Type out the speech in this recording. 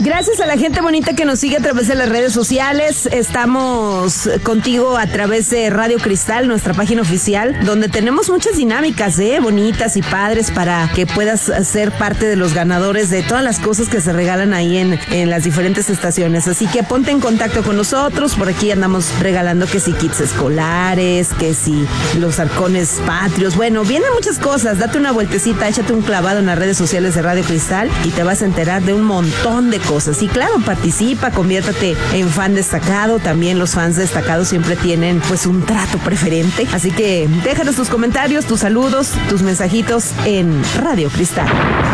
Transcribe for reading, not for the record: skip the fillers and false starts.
Gracias a la gente bonita que nos sigue a través de las redes sociales. Estamos contigo a través de Radio Cristal, nuestra página oficial, donde tenemos muchas dinámicas, bonitas y padres para que puedas ser parte de los ganadores de todas las cosas que se regalan ahí en las diferentes estaciones. Así que ponte en contacto con nosotros. Por aquí andamos regalando que si kits escolares, que si los arcones patrios. Bueno, vienen muchas cosas. Date una vueltecita, échate un clavado en las redes sociales de Radio Cristal y te vas a enterar de un montón de cosas. Y claro, participa, conviértate en fan destacado. También los fans destacados siempre tienen pues un trato preferente. Así que déjanos tus comentarios, tus saludos, tus mensajitos en Radio Cristal.